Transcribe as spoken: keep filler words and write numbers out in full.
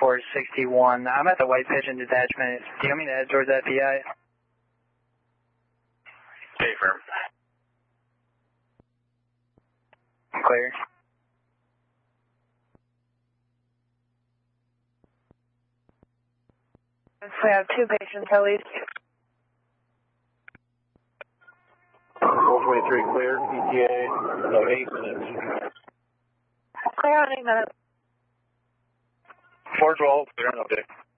four sixty-one. I'm at the White Pigeon detachment. Do you want me to head towards F E I? Stay firm. Clear. We have two patients at least. four twenty-three clear, E T A, no, eight minutes. Clear on eight minutes. four twelve, clear on update.